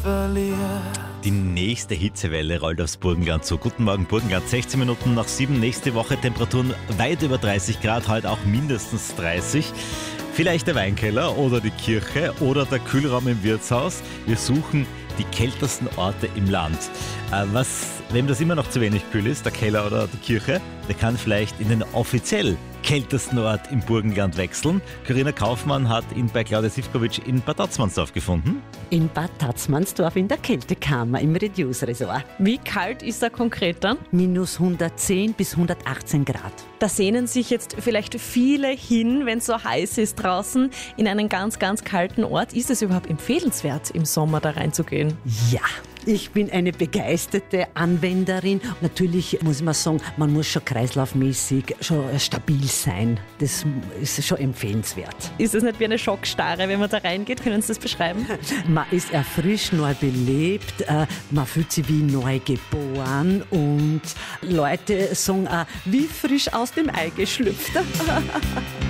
verliere. Die nächste Hitzewelle rollt aufs Burgenland zu. Guten Morgen, Burgenland. 16 Minuten nach 7. Nächste Woche Temperaturen weit über 30 Grad, heute auch mindestens 30. Vielleicht der Weinkeller oder die Kirche oder der Kühlraum im Wirtshaus. Wir suchen die kältesten Orte im Land. Wem das immer noch zu wenig kühl ist, der Keller oder die Kirche, der kann vielleicht in den offiziell kältesten Ort im Burgenland wechseln. Corinna Kaufmann hat ihn bei Claudia Sivkovic in Bad Tatzmannsdorf gefunden. In Bad Tatzmannsdorf in der Kältekammer im Reduce-Resort. Wie kalt ist er konkret dann? Minus 110 bis 118 Grad. Da sehnen sich jetzt vielleicht viele hin, wenn es so heiß ist draußen, in einen ganz, ganz kalten Ort. Ist es überhaupt empfehlenswert, im Sommer da reinzugehen? Ja, ich bin eine begeisterte Anwenderin. Natürlich muss man sagen, man muss schon kreislaufmäßig schon stabil sein. Das ist schon empfehlenswert. Ist es nicht wie eine Schockstarre, wenn man da reingeht? Können Sie das beschreiben? Man ist erfrischt, neu belebt, man fühlt sich wie neu geboren und Leute sagen auch, wie frisch aus dem Ei geschlüpft.